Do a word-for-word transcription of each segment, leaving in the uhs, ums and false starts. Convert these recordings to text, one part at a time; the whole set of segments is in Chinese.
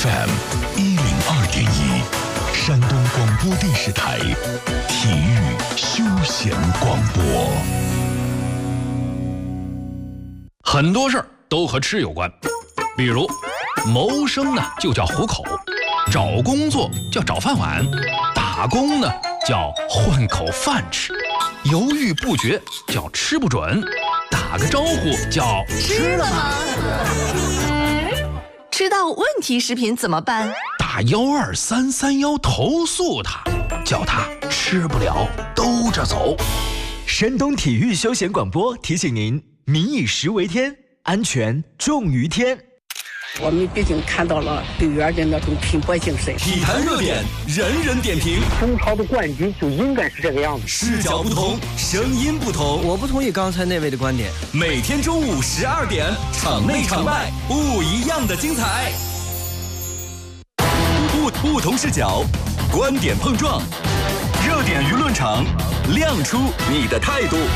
F M 一零二点一，山东广播电视台体育休闲广播。 很多事儿都和吃有关，比如谋生呢就叫糊口，找工作叫找饭碗，打工呢叫混口饭吃，犹豫不决叫吃不准，打个招呼叫吃了吗？吃到问题食品怎么办？ 打幺二三三幺投诉他，叫他吃不了兜着走。 山东体育休闲广播提醒您：民以食为天，安全重于天。 我们毕竟看到了队员的那种拼搏精神。 体坛热点，人人点评。 中超的冠军就应该是这个样子。 视角不同，声音不同。 我不同意刚才那位的观点。 每天中午十二点，场内场外不一样的精彩。不不同视角，观点碰撞，热点舆论场，亮出你的态度。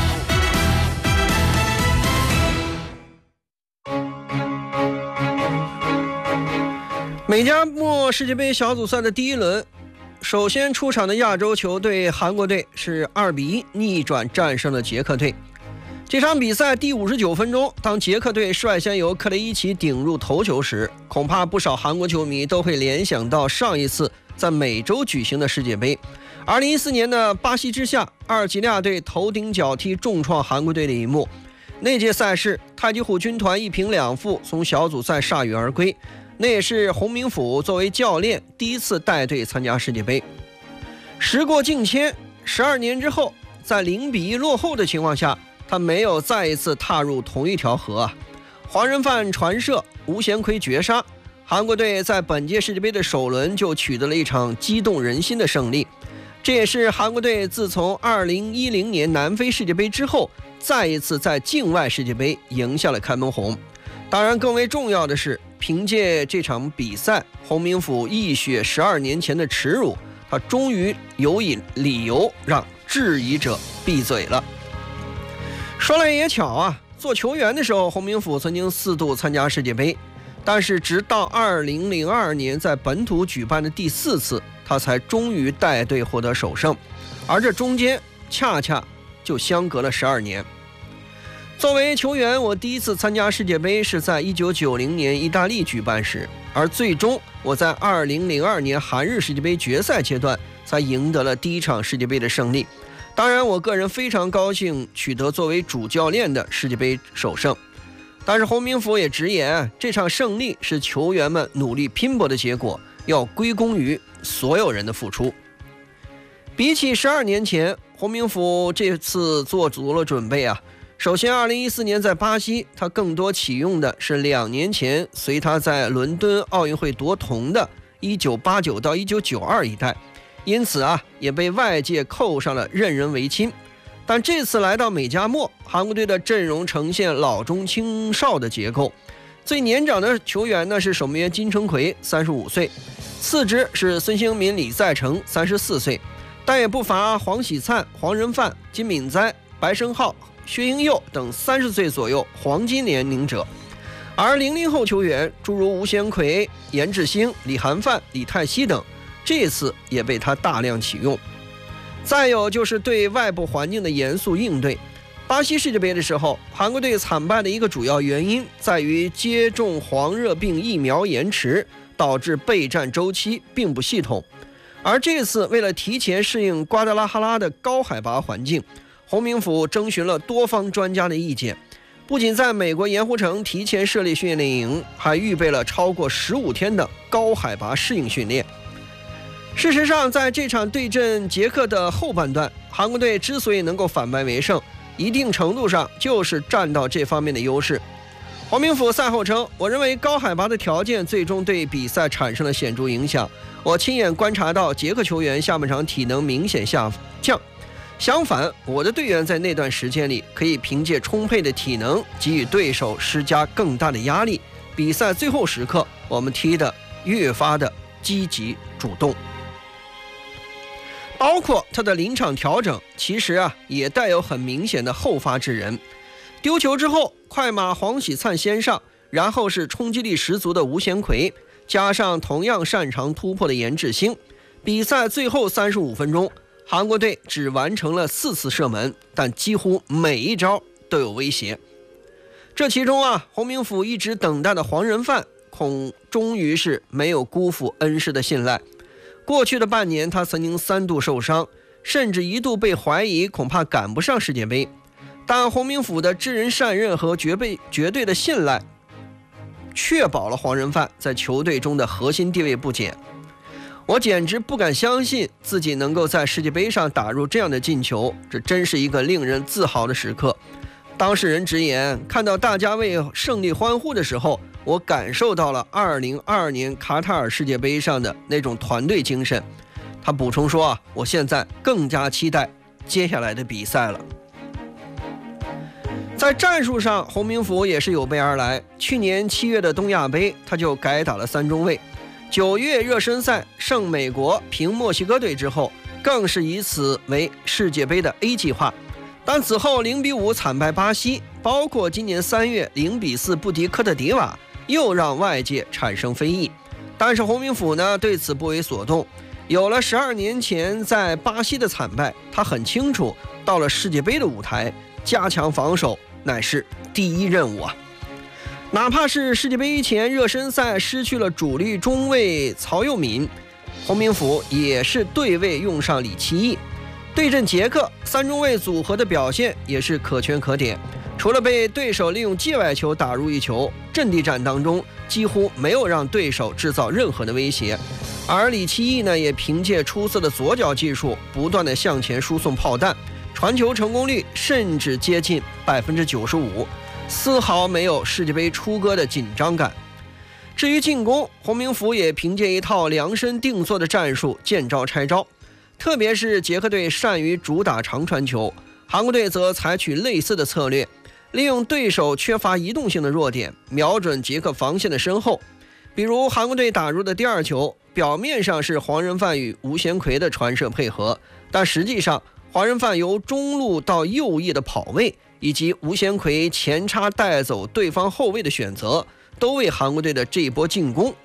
美加墨世界杯小组赛的第一轮，首先出场的亚洲球队韩国队是二比一逆转战胜了捷克队。这场比赛第五十九分钟，当捷克队率先由克雷伊奇顶入头球时，恐怕不少韩国球迷都会联想到上一次在美洲举行的世界杯二零一四年的巴西之夏，阿尔及利亚队头顶脚踢重创韩国队的一幕。那届赛事，太极虎军团一平两负从小组赛铩羽而归，那也是洪明甫作为教练第一次带队参加世界杯。时过境迁，十二年之后，在零比一落后的情况下，他没有再一次踏入同一条河啊！黄仁范传射，吴贤奎绝杀，韩国队在本届世界杯的首轮就取得了一场激动人心的胜利。这也是韩国队自从二零一零年南非世界杯之后，再一次在境外世界杯赢下了开门红。当然，更为重要的是，凭借这场比赛，洪明甫一雪十二年前的耻辱，他终于有理由让质疑者闭嘴了。说来也巧啊，做球员的时候，洪明甫曾经四度参加世界杯，但是直到二零零二年在本土举办的第四次，他才终于带队获得首胜，而这中间恰恰就相隔了十二年。作为球员，我第一次参加世界杯是在一九九零年意大利举办时，而最终我在二零零二年韩日世界杯决赛阶段才赢得了第一场世界杯的胜利。当然，我个人非常高兴取得作为主教练的世界杯首胜，但是洪明甫也直言，这场胜利是球员们努力拼搏的结果，要归功于所有人的付出。比起十二年前，洪明甫这次做足了准备啊。首先二零一四年在巴西，他更多启用的是两年前随他在伦敦奥运会夺铜的一九八九到一九九二一代，因此啊，也被外界扣上了任人唯亲。但这次来到美加墨，韩国队的阵容呈现老中青少的结构，最年长的球员呢是守门员金城奎三十五岁，次之是孙兴民、李在成三十四岁，但也不乏黄喜灿、黄仁范、金敏哉、白胜浩、薛英佑等三十岁左右黄金年龄者。而零零后球员诸如吴贤奎、严志兴、李涵范、李泰熙等，这次也被他大量启用。再有就是对外部环境的严肃应对。巴西世界杯的时候，韩国队惨败的一个主要原因在于接种黄热病疫苗延迟，导致备战周期并不系统。而这次为了提前适应瓜达拉哈拉的高海拔环境，洪明甫征询了多方专家的意见，不仅在美国盐湖城提前设立训练营，还预备了超过十五天的高海拔适应训练。事实上，在这场对阵捷克的后半段，韩国队之所以能够反败为胜，一定程度上就是占到这方面的优势。洪明甫赛后称，我认为高海拔的条件最终对比赛产生了显著影响，我亲眼观察到捷克球员下半场体能明显下降，相反，我的队员在那段时间里可以凭借充沛的体能给予对手施加更大的压力，比赛最后时刻我们踢得越发的积极主动。包括他的临场调整，其实啊也带有很明显的后发制人。丢球之后，快马黄喜灿先上，然后是冲击力十足的吴贤奎， 加上同样擅长突破的颜志兴，比赛最后三十五分钟，韩国队只完成了四次射门，但几乎每一招都有威胁。这其中啊，洪明甫一直等待的黄仁范恐终于是没有辜负恩师的信赖。过去的半年，他曾经三度受伤，甚至一度被怀疑恐怕赶不上世界杯。但洪明甫的知人善任和绝对绝对的信赖，确保了黄仁范在球队中的核心地位不减。我简直不敢相信自己能够在世界杯上打入这样的进球，这真是一个令人自豪的时刻。当事人直言，看到大家为胜利欢呼的时候，我感受到了二零二二年卡塔尔世界杯上的那种团队精神。他补充说啊，我现在更加期待接下来的比赛了。在战术上，洪明甫也是有备而来。去年七月的东亚杯，他就改打了三中卫。九月热身赛胜美国、平墨西哥队之后，更是以此为世界杯的 A 计划。但此后零比五惨败巴西，包括今年三月零比四不敌科特迪瓦，又让外界产生非议。但是洪明甫呢，对此不为所动。有了十二年前在巴西的惨败，他很清楚，到了世界杯的舞台，加强防守乃是第一任务啊！哪怕是世界杯前热身赛失去了主力中卫曹佑敏，洪明甫也是对位用上李奇义。对阵捷克，三中卫组合的表现也是可圈可点。除了被对手利用界外球打入一球，阵地战当中几乎没有让对手制造任何的威胁。而李奇义呢，也凭借出色的左脚技术，不断的向前输送炮弹，传球成功率甚至接近百分之九十五，丝毫没有世界杯出歌的紧张感。至于进攻，洪明甫也凭借一套量身定做的战术，见招拆招。特别是捷克队善于主打长传球，韩国队则采取类似的策略，利用对手缺乏移动性的弱点，瞄准捷克防线的身后。比如韩国队打入的第二球，表面上是黄仁范与吴贤奎的传射配合，但实际上黄仁范由中路到右翼的跑位，以及吴贤奎前插带走对方后卫的选择，都为韩国队的这一波进攻